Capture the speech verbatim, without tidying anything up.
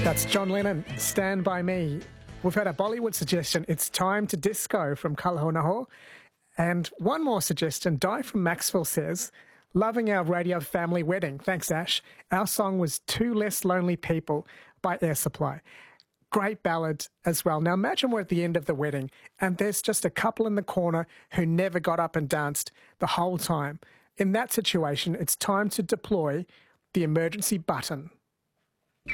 That's John Lennon, Stand By Me. We've had a Bollywood suggestion, It's Time to Disco from Kalho Naho. And one more suggestion, Di from Maxwell says, loving our radio family wedding. Thanks, Ash. Our song was Two Less Lonely People by Air Supply. Great ballad as well. Now imagine we're at the end of the wedding and there's just a couple in the corner who never got up and danced the whole time. In that situation, it's time to deploy the emergency button.